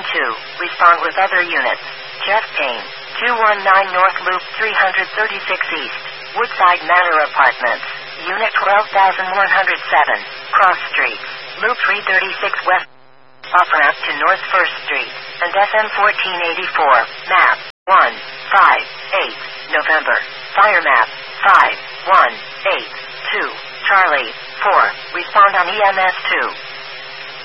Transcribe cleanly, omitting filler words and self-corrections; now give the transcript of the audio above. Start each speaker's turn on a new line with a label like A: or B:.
A: 2, respond with other units. Jeff Payne, 219 North Loop 336 East, Woodside Manor Apartments, Unit 12107, Cross Street, Loop 336 West, off-ramp to North 1st Street, and FM 1484, map 158, November, fire map 5182, Charlie 4, respond on EMS 2.